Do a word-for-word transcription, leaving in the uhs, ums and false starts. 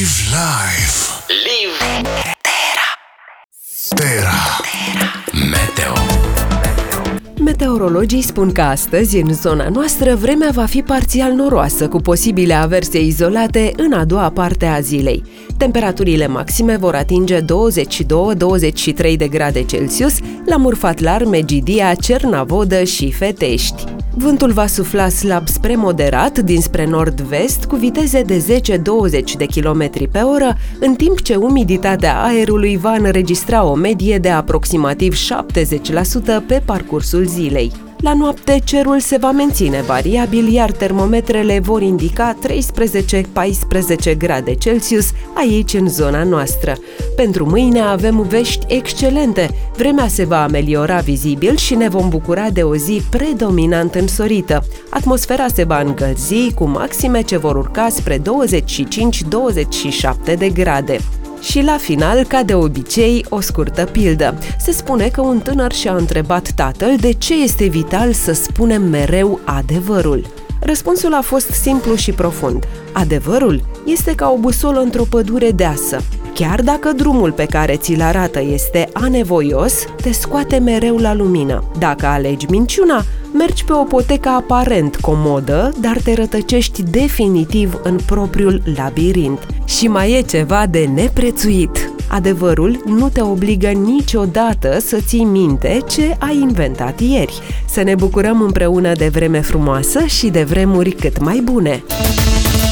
Live life. Live Terra. Terra. Meteo. Meteorologii spun că astăzi, în zona noastră, vremea va fi parțial noroasă, cu posibile averse izolate în a doua parte a zilei. Temperaturile maxime vor atinge douăzeci și doi - douăzeci și trei de grade Celsius la Murfatlar, Megidia, Cernavodă și Fetești. Vântul va sufla slab spre moderat dinspre nord-vest cu viteze de zece - douăzeci de kilometri pe oră, în timp ce umiditatea aerului va înregistra o medie de aproximativ șaptezeci la sută pe parcursul zilei. La noapte, cerul se va menține variabil, iar termometrele vor indica treisprezece - paisprezece grade Celsius aici în zona noastră. Pentru mâine avem vești excelente. Vremea se va ameliora vizibil și ne vom bucura de o zi predominant însorită. Atmosfera se va încălzi cu maxime ce vor urca spre douăzeci și cinci - douăzeci și șapte de grade. Și la final, ca de obicei, o scurtă pildă. Se spune că un tânăr și-a întrebat tatăl de ce este vital să spunem mereu adevărul. Răspunsul a fost simplu și profund. Adevărul este ca o busolă într-o pădure deasă. Chiar dacă drumul pe care ți-l arată este anevoios, te scoate mereu la lumină. Dacă alegi minciuna, mergi pe o potecă aparent comodă, dar te rătăcești definitiv în propriul labirint. Și mai e ceva de neprețuit. Adevărul nu te obligă niciodată să ții minte ce ai inventat ieri. Să ne bucurăm împreună de vreme frumoasă și de vremuri cât mai bune!